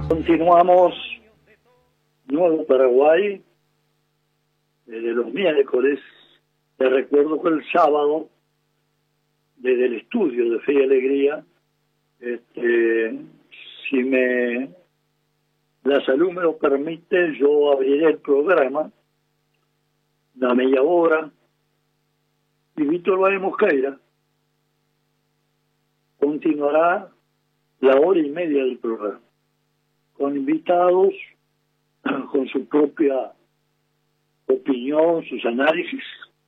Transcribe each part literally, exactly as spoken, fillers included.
Continuamos Nuevo Paraguay desde los miércoles. Te recuerdo que el sábado, desde el estudio de Fe y Alegría, este, si me la salud me lo permite, yo abriré el programa, la media hora, y Víctor Valle Mosqueira continuará la hora y media del programa, con invitados, con su propia opinión, sus análisis,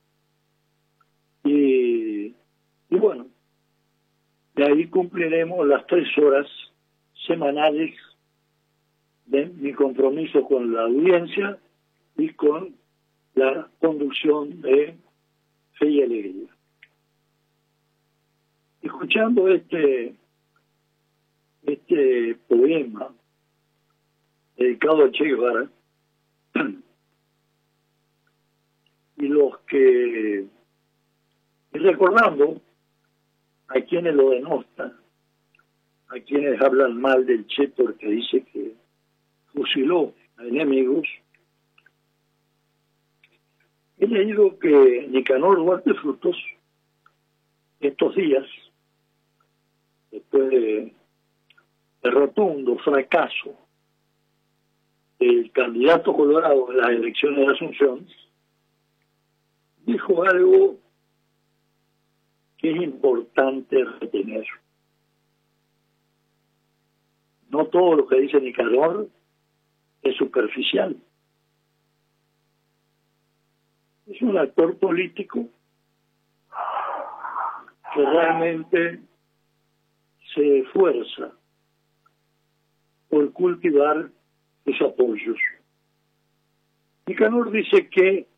y, y bueno, de ahí cumpliremos las tres horas semanales de mi compromiso con la audiencia y con la conducción de Fe y Alegría. Escuchando este este poema dedicado a Che Guevara, y los que y recordando a quienes lo denostan, a quienes hablan mal del Che porque dice que fusiló a enemigos, he leído que Nicanor Duarte Frutos estos días, después de, de rotundo fracaso del candidato colorado en las elecciones de Asunción, dijo algo que es importante retener. No todo lo que dice Nicanor es superficial. Es un actor político que realmente se esfuerza por cultivar sus apoyos. Nicanor dice que